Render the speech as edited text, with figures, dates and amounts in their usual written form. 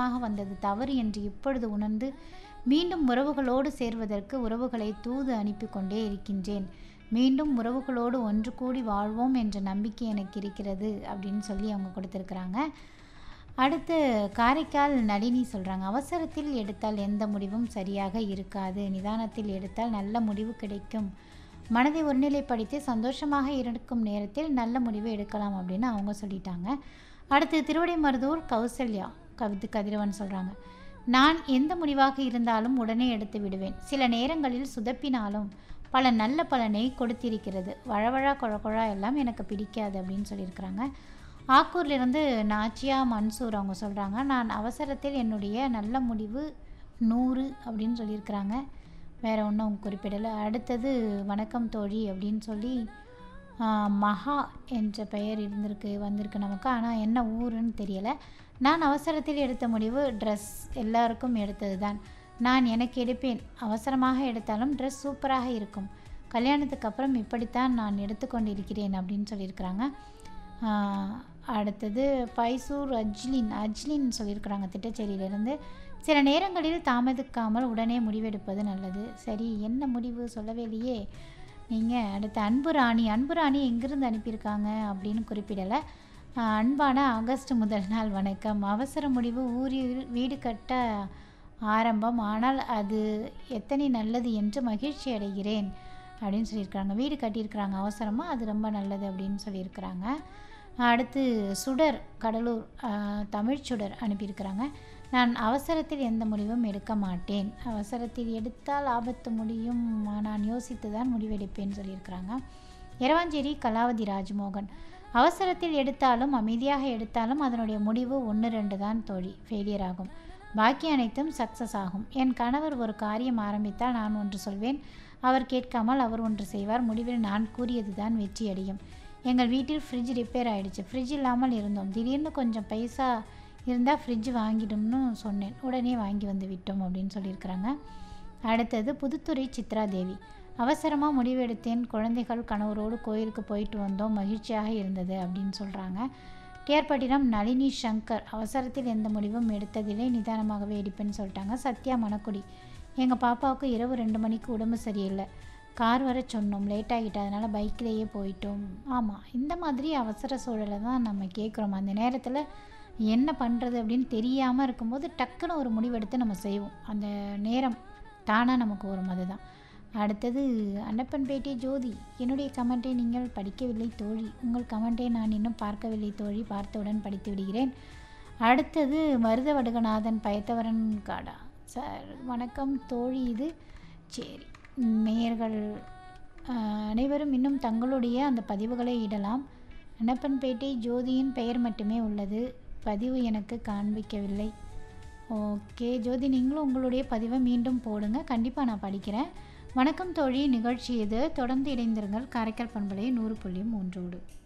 வேகமாக வந்தது தவறு என்று இப்பொழுது உணர்ந்து மீண்டும் உறவுகளோடு சேர்வதற்கு உறவுகளை தூது அனுப்பி கொண்டே இருக்கின்றேன். மீண்டும் உறவுகளோடு ஒன்று கூடி வாழ்வோம் என்ற நம்பிக்கை எனக்கு இருக்கிறது அப்படின்னு சொல்லி அவங்க கொடுத்துருக்குறாங்க. அடுத்து காரைக்கால் நளினி சொல்கிறாங்க, அவசரத்தில் எடுத்தால் எந்த முடிவும் சரியாக இருக்காது, நிதானத்தில் எடுத்தால் நல்ல முடிவு கிடைக்கும், மனதை ஒருநிலைப்படுத்தி சந்தோஷமாக இருக்கும் நேரத்தில் நல்ல முடிவு எடுக்கலாம் அப்படின்னு அவங்க சொல்லிட்டாங்க. அடுத்து திருவிடைமருதூர் கௌசல்யா கதிரவன் சொல்கிறாங்க, நான் எந்த முடிவாக இருந்தாலும் உடனே எடுத்து விடுவேன். சில நேரங்களில் சுதப்பினாலும் பல நல்ல பலனை கொடுத்திருக்கிறது. வழவழா குழா எல்லாம் எனக்கு பிடிக்காது அப்படின்னு சொல்லியிருக்கிறாங்க. ஆக்கூர்லேருந்து நாச்சியா மன்சூர் அவங்க சொல்கிறாங்க, நான் அவசரத்தில் என்னுடைய நல்ல முடிவு 100 அப்படின்னு சொல்லியிருக்கிறாங்க. வேறு ஒன்றும் அவங்க குறிப்பிடலை. அடுத்தது வணக்கம் தோழி அப்படின்னு சொல்லி மகா என்ற பெயர் வந்திருக்கு நமக்கு. ஆனால் என்ன ஊருன்னு தெரியலை. நான் அவசரத்தில் எடுத்த முடிவு ட்ரெஸ் எல்லாருக்கும் எடுத்தது தான். நான் எனக்கு எடுப்பேன். அவசரமாக எடுத்தாலும் ட்ரெஸ் சூப்பராக இருக்கும். கல்யாணத்துக்கு அப்புறம் இப்படித்தான் நான் எடுத்துக்கொண்டிருக்கிறேன் அப்படின்னு சொல்லியிருக்கிறாங்க. அடுத்தது பைசூர் அஜ்லின் சொல்லியிருக்கிறாங்க திட்டச்சேரியிலேருந்து. சில நேரங்களில் தாமதிக்காமல் உடனே முடிவெடுப்பது நல்லது. சரி, என்ன முடிவு சொல்லவே இல்லையே நீங்கள். அடுத்து அன்புராணி எங்கிருந்து அனுப்பியிருக்காங்க அப்படின்னு குறிப்பிடலை. அன்பான ஆகஸ்ட் முதல் நாள் வணக்கம். அவசர முடிவு ஊரில் வீடு கட்ட ஆரம்பம், ஆனால் அது எத்தனை நல்லது என்று மகிழ்ச்சி அடைகிறேன் அப்படின்னு சொல்லியிருக்கிறாங்க. வீடு கட்டியிருக்கிறாங்க அவசரமாக, அது ரொம்ப நல்லது அப்படின்னு சொல்லியிருக்கிறாங்க. அடுத்து சுடர் கடலூர் தமிழ்ச்சுடர் அனுப்பியிருக்கிறாங்க, நான் அவசரத்தில் எந்த முடிவும் எடுக்க மாட்டேன். அவசரத்தில் எடுத்தால் ஆபத்து முடியும், நான் யோசித்து தான் முடிவெடுப்பேன்னு சொல்லியிருக்கிறாங்க. எரவாஞ்சேரி கலாவதி ராஜ்மோகன், அவசரத்தில் எடுத்தாலும் அமைதியாக எடுத்தாலும் அதனுடைய முடிவு 1-2 தான் தோழி, ஃபெயிலியர் ஆகும். பாக்கி அனைத்தும் சக்ஸஸ் ஆகும். என் கணவர் ஒரு காரியம் ஆரம்பித்தால் நான் ஒன்று சொல்வேன், அவர் கேட்காமல் அவர் ஒன்று செய்வார். முடிவில் நான் கூறியது தான் வெற்றி அடையும். எங்கள் வீட்டில் ஃப்ரிட்ஜ் ரிப்பேர் ஆகிடுச்சு. ஃப்ரிட்ஜ் இல்லாமல் இருந்தோம். திடீர்னு கொஞ்சம் பைசா இருந்தால் ஃப்ரிட்ஜ் வாங்கிடும்னு சொன்னேன். உடனே வாங்கி வந்து விட்டோம் அப்படின்னு சொல்லியிருக்கிறாங்க. அடுத்தது புதுத்துறை சித்ரா தேவி, அவசரமாக முடிவெடுத்தேன். குழந்தைகள் கணவரோடு கோயிலுக்கு போயிட்டு வந்தோம், மகிழ்ச்சியாக இருந்தது அப்படின்னு சொல்கிறாங்க. டிஆர்பட்டினம் நளினி சங்கர், அவசரத்தில் எந்த முடிவும் எடுத்ததில்லை, நிதானமாகவே எடுப்பேன்னு சொல்லிட்டாங்க. சத்யா மணக்குடி, எங்கள் பாப்பாவுக்கு இரவு 2 மணிக்கு உடம்பு சரியில்லை, கார் வர சொன்னோம், லேட் ஆகிட்டு, அதனால் பைக்கிலேயே போயிட்டோம். ஆமாம், இந்த மாதிரி அவசர சூழலை தான் நம்ம கேட்குறோம். அந்த நேரத்தில் என்ன பண்ணுறது அப்படின்னு தெரியாமல் இருக்கும்போது டக்குன்னு ஒரு முடிவெடுத்து நம்ம செய்வோம். அந்த நேரம் தானாக நமக்கு வரும், அதுதான். அடுத்தது அன்னப்பன்பேட்டை ஜோதி, என்னுடைய கமெண்ட்டை நீங்கள் படிக்கவில்லை தோழி, உங்கள் கமெண்ட்டை நான் இன்னும் பார்க்கவில்லை தோழி, பார்த்தவுடன் படித்து விடுகிறேன். அடுத்தது மருதவடுகநாதன் பயத்தவரன் காடா சார், வணக்கம் தோழி. இது சரி, நேயர்கள் அனைவரும் இன்னும் தங்களுடைய அந்த பதிவுகளை இடலாம். அன்னப்பன்பேட்டை ஜோதியின் பெயர் மட்டுமே உள்ளது, பதிவு எனக்கு காண்பிக்கவில்லை. ஓகே ஜோதி, நீங்களும் உங்களுடைய பதிவை மீண்டும் போடுங்க, கண்டிப்பாக நான் படிக்கிறேன். வணக்கம் தோழி, நிகழ்ச்சி இது, தொடர்ந்து இணைந்திருங்கள் காரைக்கால் பண்பலை 100.3.